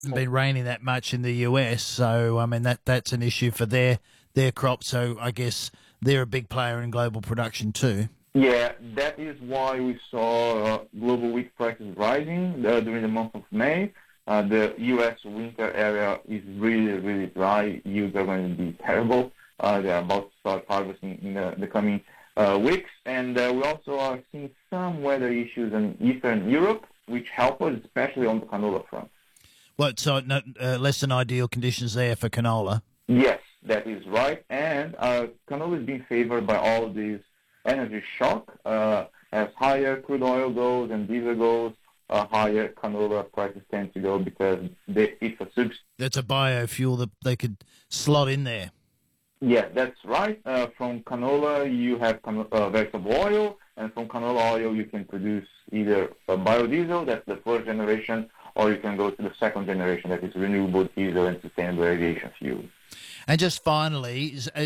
hasn't been raining that much in the US, so I mean that's an issue for their crop. So I guess they're a big player in global production too. Yeah, that is why we saw global wheat prices rising during the month of May. The U.S. winter area is really, really dry. Yields are going to be terrible. They're about to start harvesting in the coming weeks. And we also are seeing some weather issues in Eastern Europe, which help us, especially on the canola front. What, so less than ideal conditions there for canola? Yes, that is right. And canola is being favored by all of these energy shock. As higher crude oil goes and diesel goes, higher canola prices tend to go because it's a substitute. That's a biofuel that they could slot in there. Yeah, that's right. From canola, you have vegetable oil, and from canola oil, you can produce either biodiesel, that's the first generation, or you can go to the second generation, that is renewable diesel and sustainable aviation fuel. And just finally,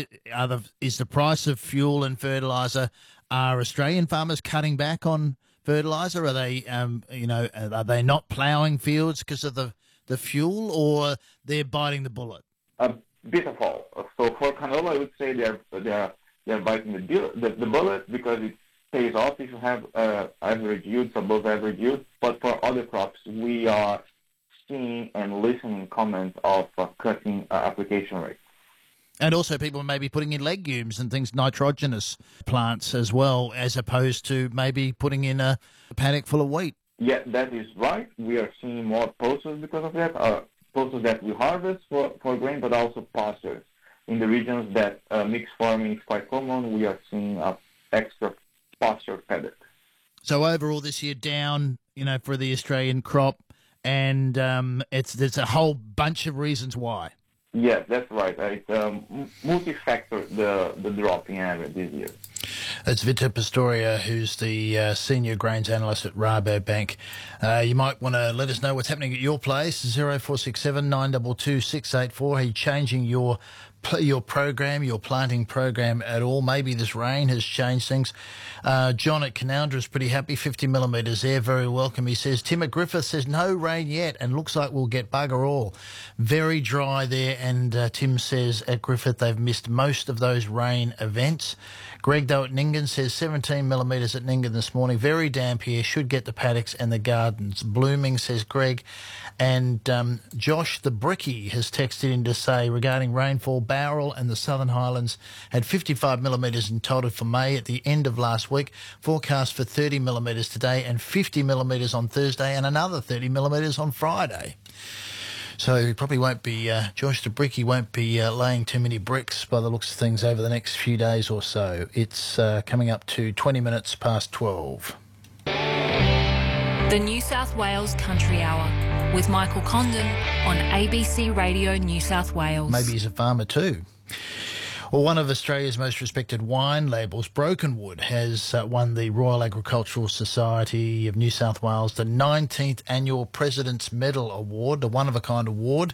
is the price of fuel and fertiliser, are Australian farmers cutting back on fertiliser? Are they, are they not ploughing fields because of the fuel, or they're biting the bullet? A bit of all. So for canola, I would say they're biting the bullet because it pays off if you have average yields, above average yield. But for other crops, we are seeing and listening comments of cutting application rates. And also people may be putting in legumes and things, nitrogenous plants as well, as opposed to maybe putting in a paddock full of wheat. Yeah, that is right. We are seeing more pulses because of that, pulses that we harvest for grain, but also pastures. In the regions that mixed farming is quite common, we are seeing extra pasture paddocks. So overall this year down, for the Australian crop, and there's a whole bunch of reasons why. Yes, that's right. It's multi-factor, the drop in average this year. It's Vitor Pistoria, who's the senior grains analyst at Rabobank. You might want to let us know what's happening at your place. 0467 922 684. Are you changing your program, your planting program at all? Maybe this rain has changed things. John at Canowindra is pretty happy. 50 millimetres there, very welcome. He says, Tim at Griffith says no rain yet and looks like we'll get bugger all. Very dry there, and Tim says at Griffith they've missed most of those rain events. Greg, though, at Nyngan says 17 millimetres at Nyngan this morning. Very damp here. Should get the paddocks and the gardens blooming, says Greg. And Josh the Bricky has texted in to say regarding rainfall, Bowral and the Southern Highlands had 55 millimetres in total for May at the end of last week. Forecast for 30 millimetres today and 50 millimetres on Thursday and another 30 millimetres on Friday. So he probably won't be, Josh the Bricky won't be laying too many bricks by the looks of things over the next few days or so. It's coming up to 20 minutes past 12. The New South Wales Country Hour with Michael Condon on ABC Radio New South Wales. Maybe he's a farmer too. Well, one of Australia's most respected wine labels, Brokenwood, has won the Royal Agricultural Society of New South Wales the 19th Annual President's Medal Award, a one-of-a-kind award.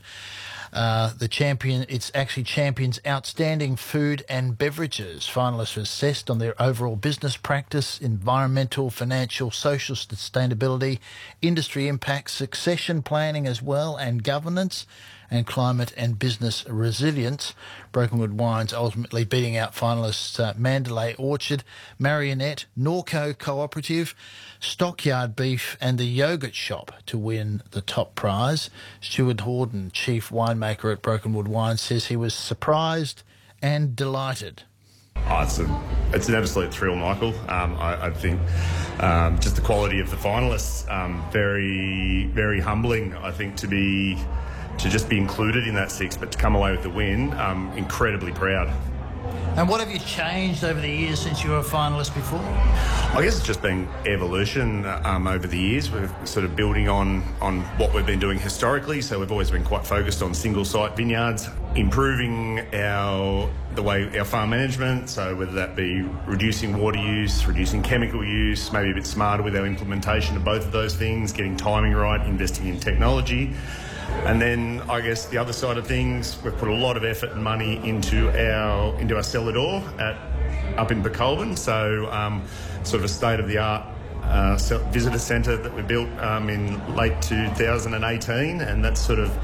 It's actually champions outstanding food and beverages. Finalists are assessed on their overall business practice, environmental, financial, social sustainability, industry impact, succession planning as well, and governance, and climate and business resilience. Brokenwood Wines ultimately beating out finalists Mandalay Orchard, Marionette, Norco Cooperative, Stockyard Beef and the Yogurt Shop to win the top prize. Stuart Horden, chief winemaker at Brokenwood Wines, says he was surprised and delighted. Oh, it's an absolute thrill, Michael. I think just the quality of the finalists, very, very humbling, I think, to just be included in that six, but to come away with the win, incredibly proud. And what have you changed over the years since you were a finalist before? I guess it's just been evolution over the years. We're sort of building on what we've been doing historically, so we've always been quite focused on single-site vineyards, improving the way our farm management, so whether that be reducing water use, reducing chemical use, maybe a bit smarter with our implementation of both of those things, getting timing right, investing in technology. And then I guess the other side of things, we've put a lot of effort and money into our cellar door up in Becolvin, so sort of a state-of-the-art visitor centre that we built in late 2018, and that's sort of